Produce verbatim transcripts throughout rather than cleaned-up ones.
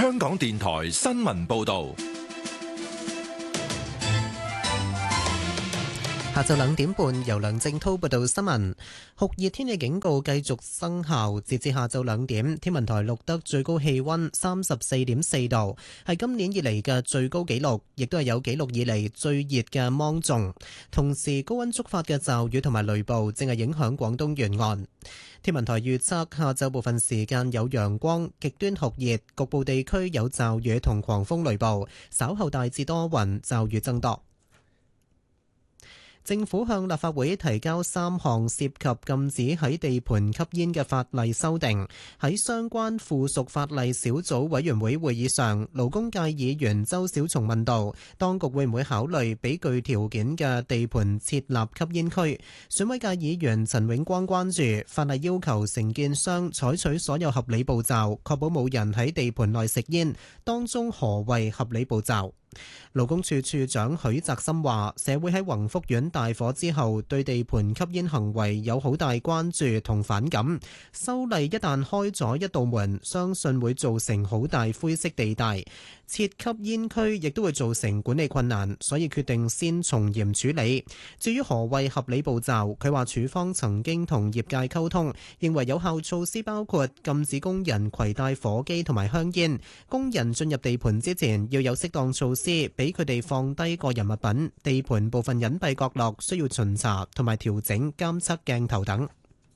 香港電台新聞報道。 下晝兩點半，由梁正濤報道新聞。酷熱天氣警告繼續生效，截至下晝兩點，天文台錄得最高氣溫三十四點四度，係今年以嚟嘅最高紀錄，亦都係有紀錄以嚟最熱嘅芒種。同時，高溫觸發嘅驟雨同埋雷暴正係影響廣東沿岸。天文台預測下晝部分時間有陽光，極端酷熱，局部地區有驟雨同狂風雷暴，稍後大致多雲，驟雨增多。政府向立法會提交三項涉及禁止喺地盤吸煙嘅法例修訂。喺相關附屬法例小組委員會會議上，勞工界議員周小松問道，當局會唔會考慮俾具條件嘅地盤設立吸煙區？選委界議員陳永光關注法例要求承建商採取所有合理步驟，確保冇人喺地盤內食煙，當中何謂合理步驟？勞工處處長許澤森話，社會喺宏福苑大火之後，對地盤吸煙行為有好大關注同反感。修例一旦開咗一道門，相信會造成好大灰色地帶。設吸煙區亦都會造成管理困難，所以決定先從嚴處理。至於何謂合理步驟，佢話處方曾經同業界溝通，認為有效措施包括禁止工人攜帶火機同埋香煙，工人進入地盤之前要有適當措施，俾佢哋放低個人物品，地盤部分隱蔽角落需要巡查同埋調整監測鏡頭等。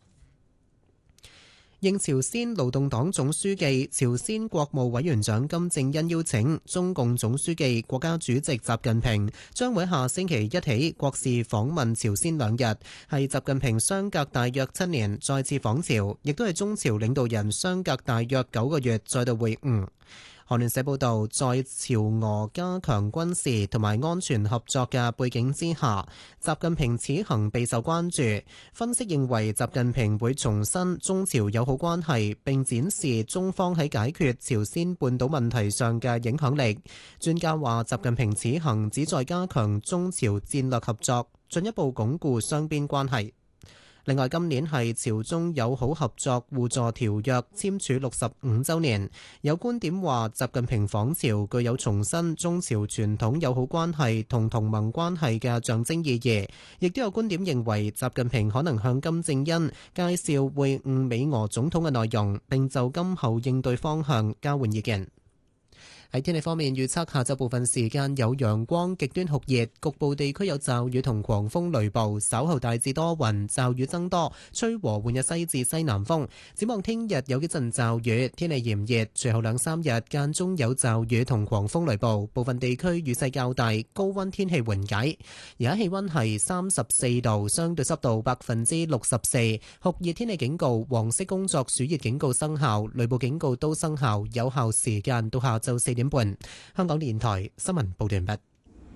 應朝鮮勞動黨總書記、朝鮮國務委員長金正恩邀請，中共總書記、國家主席習近平將會下星期一起國事訪問朝鮮兩日，係習近平相隔大約七年再次訪朝，亦都係中朝領導人相隔大約九個月再度會晤。韓聯社報導，在朝俄加強軍事同埋安全合作嘅背景之下，習近平此行備受關注。分析認為，習近平會重申中朝友好關係，並展示中方喺解決朝鮮半島問題上嘅影響力。專家話，習近平此行旨在加強中朝戰略合作，進一步鞏固雙邊關係。另外，今年係朝中友好合作互助條約簽署六十五週年，有觀點話習近平訪朝具有重申中朝傳統友好關係同同盟關係嘅象徵意義，亦都有觀點認為習近平可能向金正恩介紹會晤美俄總統嘅內容，並就今後應對方向交換意見。喺天氣方面，預測下晝部分時間有陽光，極端酷熱，局部地區有驟雨同狂風雷暴，稍後大致多雲，驟雨增多，吹和緩嘅西至西南風。展望聽日有幾陣驟雨，天氣炎熱，隨後兩三日間中有驟雨同狂風雷暴，部分地區雨勢較大，高溫天氣緩解。而家氣溫係三十四度，相對濕度百分之六十四，酷熱天氣警告、黃色工作暑熱警告生效，雷暴警告都生效，有效時間到下晝四點半。香港電台新聞報道完畢。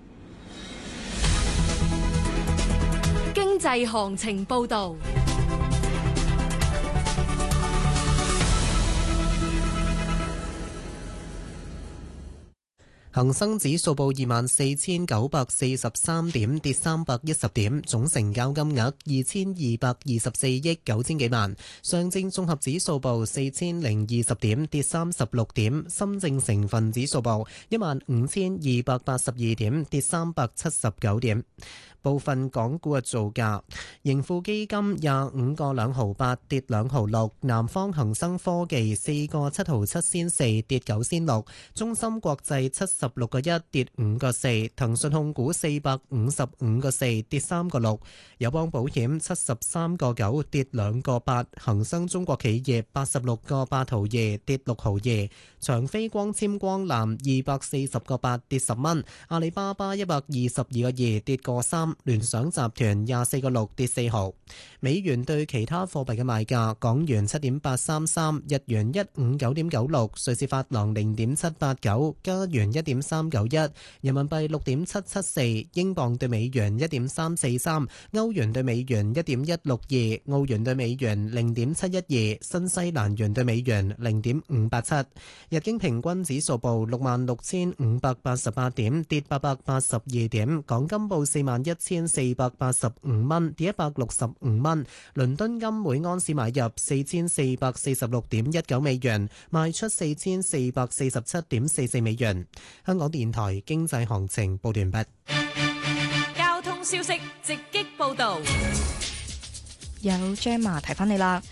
經濟行情報道。恒生指數報二萬四千九百四十三點，跌三百一十點，總成交金額二千二百二十四億九千幾萬。上證綜合指數報四千零二十點，跌三十六點。深證成分指數報一萬五千二百八十二點，跌三百七十九點。部分港股嘅造價，盈富基金廿五個兩毫八跌兩毫六，南方恒生科技四個七毫七仙四跌九仙六，中芯國際七十六個一跌五個四，騰訊控股四百五十五個四跌三個六，友邦保險七十三個九跌兩個八，恒生中國企業八十六個八毫二跌六毫二，長飛光纖光纜二百四十個八跌十蚊，阿里巴巴一百二十二個二跌個三。聯想集團廿四個六跌四毫。美元對其他貨幣嘅賣價：港元七點八三三，日元一五九點九六，瑞士法郎零點七八九，加元一點點三九一，人民幣六點七七四，英鎊對美元一點三四三，歐元對美元一點一六二，澳元對美元零點七一二，新西蘭元對美元零點五八七。日經平均指數報六萬六千五百八十八點，跌八百八十二點。港金報四萬一千四百八十五蚊，跌一百六十五蚊。倫敦金每安士買入四千四百四十六點一九美元，賣出四千四百四十七點四四美元。香港電台經濟行情報完畢。 交通消息直擊報道。 有 Gemma 提翻你啦。